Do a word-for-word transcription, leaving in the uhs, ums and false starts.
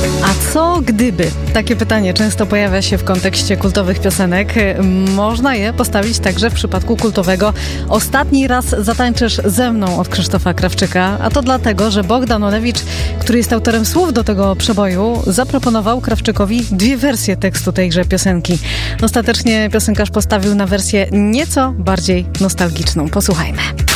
A co gdyby? Takie pytanie często pojawia się w kontekście kultowych piosenek. Można je postawić także w przypadku kultowego Ostatni raz zatańczysz ze mną od Krzysztofa Krawczyka. A to dlatego, że Bogdan Olewicz, który jest autorem słów do tego przeboju, zaproponował Krawczykowi dwie wersje tekstu tejże piosenki. Ostatecznie piosenkarz postawił na wersję nieco bardziej nostalgiczną. Posłuchajmy.